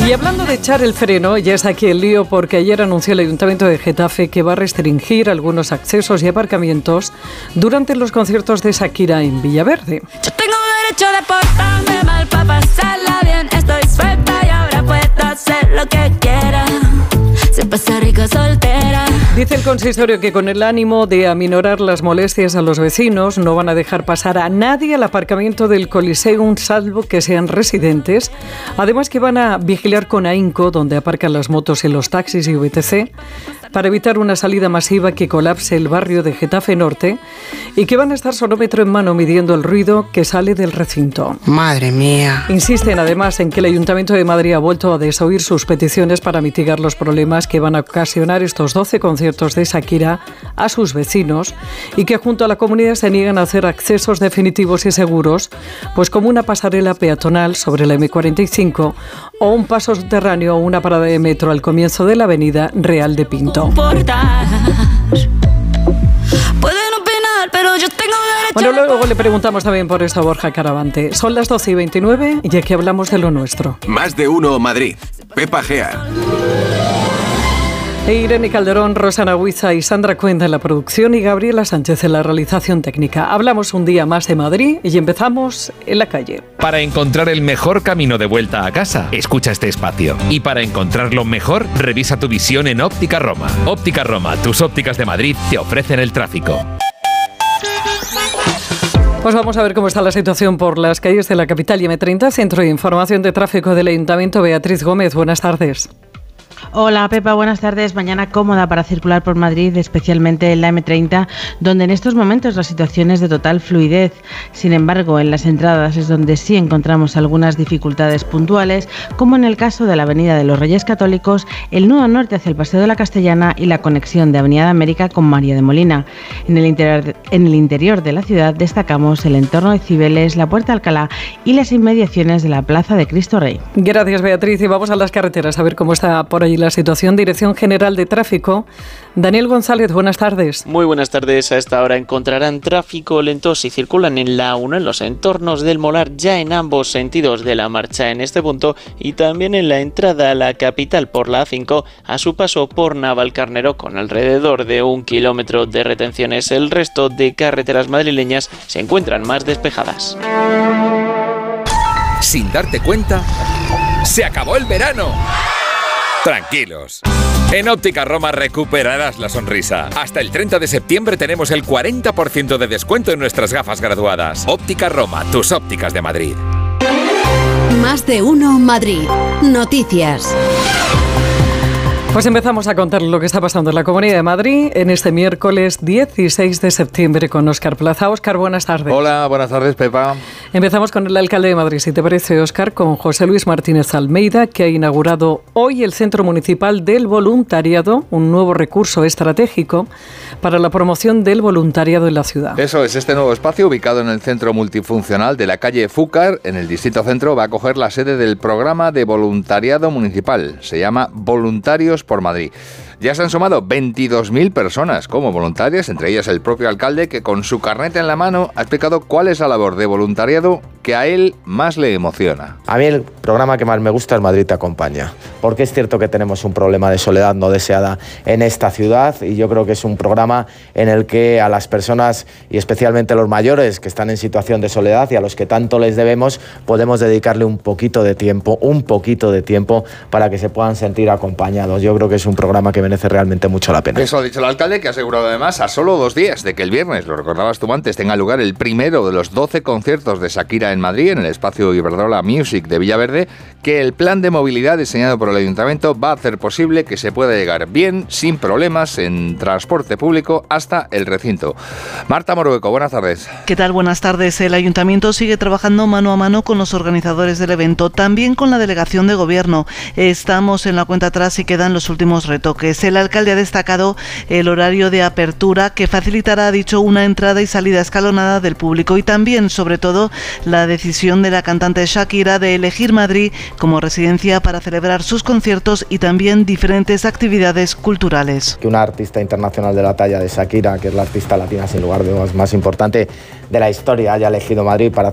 Y hablando de echar el freno, ya está aquí el lío porque ayer anunció el Ayuntamiento de Getafe que va a restringir algunos accesos y aparcamientos durante los conciertos de Shakira en Villaverde. Yo tengo derecho de portarme mal para pasarla bien. Estoy suelta y ahora puedo hacer lo que quiera. Se pasa rica soltera. Dice el consistorio que con el ánimo de aminorar las molestias a los vecinos no van a dejar pasar a nadie al aparcamiento del Coliseum salvo que sean residentes. Además que van a vigilar con ahínco donde aparcan las motos y los taxis y VTC para evitar una salida masiva que colapse el barrio de Getafe Norte y que van a estar sonómetro en mano midiendo el ruido que sale del recinto. Madre mía. Insisten además en que el Ayuntamiento de Madrid ha vuelto a desoír sus peticiones para mitigar los problemas que van a ocasionar estos 12 conciertos de Shakira a sus vecinos y que junto a la comunidad se niegan a hacer accesos definitivos y seguros, pues como una pasarela peatonal sobre la M45 o un paso subterráneo o una parada de metro al comienzo de la avenida Real de Pinto. Pueden opinar, pero yo tengo derecho. Bueno, luego le preguntamos también por esto a Borja Caravante. Son las 12:29 y aquí hablamos de lo nuestro. Más de uno Madrid. Pepa Gea. Irene Calderón, Rosana Huiza y Sandra Cuenda en la producción y Gabriela Sánchez en la realización técnica. Hablamos un día más de Madrid y empezamos en la calle. Para encontrar el mejor camino de vuelta a casa, escucha este espacio. Y para encontrarlo mejor, revisa tu visión en Óptica Roma. Óptica Roma, tus ópticas de Madrid te ofrecen el tráfico. Pues vamos a ver cómo está la situación por las calles de la capital y M30, Centro de Información de Tráfico del Ayuntamiento. Beatriz Gómez, buenas tardes. Hola Pepa, buenas tardes. Mañana cómoda para circular por Madrid, especialmente en la M30, donde en estos momentos la situación es de total fluidez. Sin embargo, en las entradas es donde sí encontramos algunas dificultades puntuales, como en el caso de la Avenida de los Reyes Católicos, el nudo norte hacia el Paseo de la Castellana y la conexión de Avenida de América con María de Molina. En el interior de la ciudad destacamos el entorno de Cibeles, la Puerta Alcalá y las inmediaciones de la Plaza de Cristo Rey. Gracias, Beatriz. Y vamos a las carreteras a ver cómo está por allí la situación. Dirección General de Tráfico. Daniel González, buenas tardes. Muy buenas tardes. A esta hora encontrarán tráfico lento si circulan en la A1 en los entornos del Molar, ya en ambos sentidos de la marcha en este punto, y también en la entrada a la capital por la A5 a su paso por Navalcarnero con alrededor de 1 kilómetro de retenciones. El resto de carreteras madrileñas se encuentran más despejadas. Sin darte cuenta, ¡se acabó el verano! Tranquilos. En Óptica Roma recuperarás la sonrisa. Hasta el 30 de septiembre tenemos el 40% de descuento en nuestras gafas graduadas. Óptica Roma, tus ópticas de Madrid. Más de uno Madrid. Noticias. Pues empezamos a contar lo que está pasando en la Comunidad de Madrid en este miércoles 16 de septiembre con Óscar Plaza. Óscar, buenas tardes. Hola, buenas tardes, Pepa. Empezamos con el alcalde de Madrid, si te parece, Óscar, con José Luis Martínez Almeida, que ha inaugurado hoy el Centro Municipal del Voluntariado, un nuevo recurso estratégico para la promoción del voluntariado en la ciudad. Eso es, este nuevo espacio, ubicado en el centro multifuncional de la calle Fúcar, en el distrito centro, va a acoger la sede del programa de voluntariado municipal. Se llama Voluntarios por Madrid. Ya se han sumado 22.000 personas como voluntarias, entre ellas el propio alcalde, que con su carnet en la mano ha explicado cuál es la labor de voluntariado que a él más le emociona. A mí el programa que más me gusta es Madrid te acompaña, porque es cierto que tenemos un problema de soledad no deseada en esta ciudad y yo creo que es un programa en el que a las personas y especialmente a los mayores que están en situación de soledad y a los que tanto les debemos, podemos dedicarle un poquito de tiempo para que se puedan sentir acompañados. Yo creo que es un programa que merece realmente mucho la pena. Eso ha dicho el alcalde, que ha asegurado además a solo 2 días de que el viernes, lo recordabas tú antes, tenga lugar el primero de los 12 conciertos de Shakira en Madrid, en el espacio Iberdrola Music de Villaverde, que el plan de movilidad diseñado por el Ayuntamiento va a hacer posible que se pueda llegar bien, sin problemas, en transporte público hasta el recinto. Marta Morueco, buenas tardes. ¿Qué tal? Buenas tardes. El Ayuntamiento sigue trabajando mano a mano con los organizadores del evento, también con la delegación de gobierno. Estamos en la cuenta atrás y quedan los últimos retoques. El alcalde ha destacado el horario de apertura que facilitará, ha dicho, una entrada y salida escalonada del público y también, sobre todo, la decisión de la cantante Shakira de elegir Madrid como residencia para celebrar sus conciertos y también diferentes actividades culturales. Que una artista internacional de la talla de Shakira, que es la artista latina sin lugar de dudas más importante de la historia, haya elegido Madrid para